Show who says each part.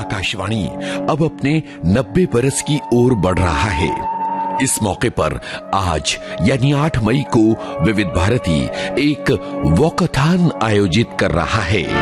Speaker 1: आकाशवाणी अब अपने 90 बरस की ओर बढ़ रहा है। इस मौके पर आज यानी 8 मई को विविध भारती एक वॉकथॉन आयोजित कर रहा है।